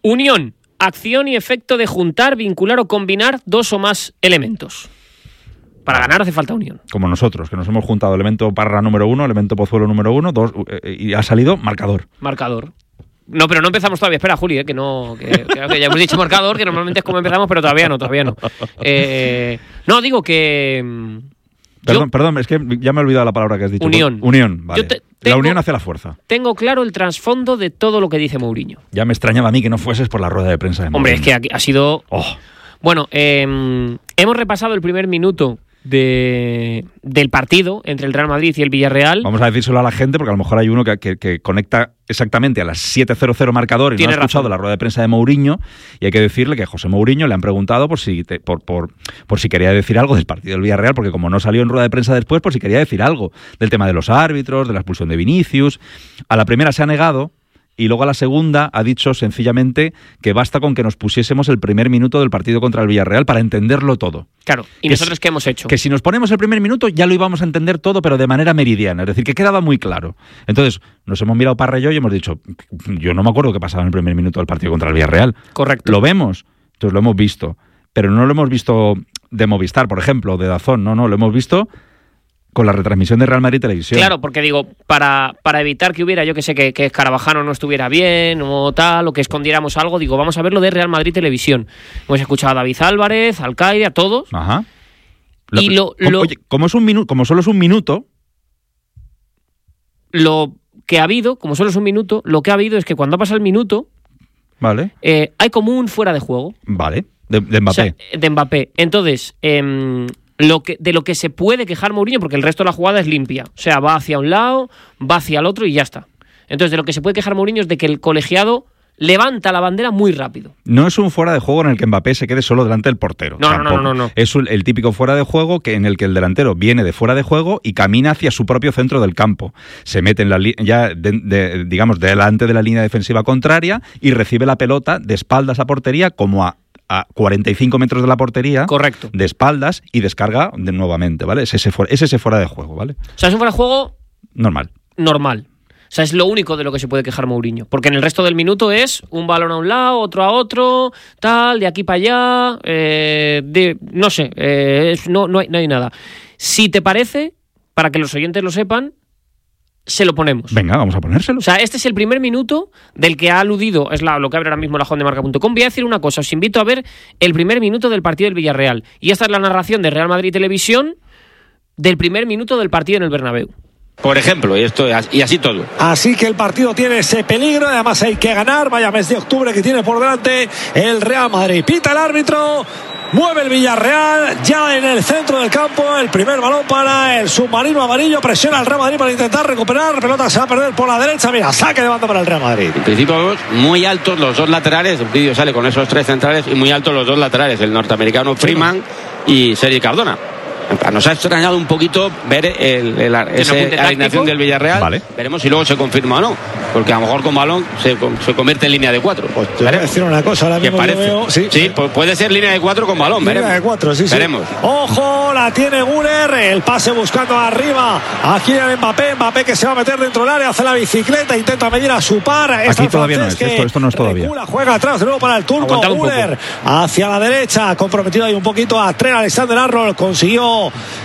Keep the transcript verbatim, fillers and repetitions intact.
Unión, acción y efecto de juntar, vincular o combinar dos o más elementos. Para ganar hace falta unión. Como nosotros, que nos hemos juntado elemento Parra número uno, elemento Pozuelo número uno, dos, eh, y ha salido marcador. Marcador. No, pero no empezamos todavía. Espera, Juli, eh, que no, que, que, que ya hemos dicho marcador, que normalmente es como empezamos, pero todavía no, todavía no. Eh, no, digo que... Perdón, yo, perdón, es que ya me he olvidado la palabra que has dicho. Unión. Unión, vale. Te, la tengo, unión hace la fuerza. Tengo claro el trasfondo de todo lo que dice Mourinho. Ya me extrañaba a mí que no fueses por la rueda de prensa de Mourinho. Hombre, es que aquí ha sido... Oh. Bueno, eh, hemos repasado el primer minuto de, del partido entre el Real Madrid y el Villarreal. Vamos a decírselo a la gente porque a lo mejor hay uno que, que, que conecta exactamente a las siete cero cero marcador y no ha escuchado razón. La rueda de prensa de Mourinho, y hay que decirle que a José Mourinho le han preguntado por si te, por, por, por si quería decir algo del partido del Villarreal, porque como no salió en rueda de prensa después, por si quería decir algo del tema de los árbitros, de la expulsión de Vinicius. A la primera se ha negado. Y luego a la segunda ha dicho sencillamente que basta con que nos pusiésemos el primer minuto del partido contra el Villarreal para entenderlo todo. Claro, ¿y que nosotros es, qué hemos hecho? Que si nos ponemos el primer minuto ya lo íbamos a entender todo, pero de manera meridiana, es decir, que quedaba muy claro. Entonces, nos hemos mirado Parra y yo y hemos dicho, yo no me acuerdo qué pasaba en el primer minuto del partido contra el Villarreal. Correcto. ¿Lo vemos? Entonces lo hemos visto, pero no lo hemos visto de Movistar, por ejemplo, de DAZN, no, no, lo hemos visto con la retransmisión de Real Madrid Televisión. Claro, porque digo, para, para evitar que hubiera, yo que sé, que, que Escarabajano no estuviera bien o tal, o que escondiéramos algo, digo, vamos a verlo de Real Madrid Televisión. Hemos escuchado a David Álvarez, Alcaide, a todos. Ajá. Y lo, como, lo, oye, como, es un minu- como solo es un minuto... Lo que ha habido, como solo es un minuto, lo que ha habido es que cuando pasa el minuto, vale, eh, hay como un fuera de juego. Vale, de, de Mbappé. O sea, de Mbappé. Entonces... Eh, Lo que, de lo que se puede quejar Mourinho, porque el resto de la jugada es limpia. O sea, va hacia un lado, va hacia el otro y ya está. Entonces, de lo que se puede quejar Mourinho es de que el colegiado levanta la bandera muy rápido. No es un fuera de juego en el que Mbappé se quede solo delante del portero. No, no, no, no, no. Es un, el típico fuera de juego que, en el que el delantero viene de fuera de juego y camina hacia su propio centro del campo. Se mete en la li- ya, de, de, digamos, delante de la línea defensiva contraria y recibe la pelota de espaldas a portería como a a cuarenta y cinco metros de la portería. Correcto. De espaldas y descarga de nuevamente, ¿vale? Es ese, fuera, es ese fuera de juego, ¿vale? O sea, es un fuera de juego... Normal. Normal. O sea, es lo único de lo que se puede quejar Mourinho. Porque en el resto del minuto es un balón a un lado, otro a otro, tal, de aquí para allá, eh, de, no sé, eh, es, no, no, hay, no hay nada. Si te parece, para que los oyentes lo sepan, se lo ponemos. Venga, vamos a ponérselo. O sea, este es el primer minuto del que ha aludido, es la, lo que abre ahora mismo la jondemarca punto com. Voy a decir una cosa, os invito a ver el primer minuto del partido del Villarreal. Y esta es la narración de Real Madrid Televisión del primer minuto del partido en el Bernabéu. Por ejemplo, y esto y así todo. Así que el partido tiene ese peligro, además hay que ganar. Vaya mes de octubre que tiene por delante el Real Madrid. Pita el árbitro. Mueve el Villarreal, ya en el centro del campo, el primer balón para el submarino amarillo, presiona al Real Madrid para intentar recuperar, pelota se va a perder por la derecha, mira, saque de banda para el Real Madrid. En principio muy altos los dos laterales, el vídeo sale con esos tres centrales y muy altos los dos laterales, el norteamericano Freeman y Sergi Cardona. Nos ha extrañado un poquito ver el, el, esa alineación del Villarreal. Vale. Veremos si luego se confirma o no, porque a lo mejor con balón se, se convierte en línea de cuatro. Pues te voy a decir una cosa, ahora mismo parece? Veo, sí, sí, pues puede ser línea de cuatro con balón. Línea veremos. de cuatro, sí, sí. Veremos. Ojo, la tiene Güler, el pase buscando arriba. Aquí en Mbappé, Mbappé que se va a meter dentro del área, hace la bicicleta, intenta medir a su par. Aquí todavía no es, esto, esto no es todavía. Recula, juega atrás de nuevo para el turco. Güler hacia la derecha, comprometido ahí un poquito a Trent Alexander-Arnold, consiguió